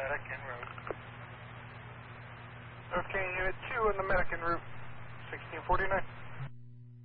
medic en route. Okay, Unit 2 on the medic en route, 1649.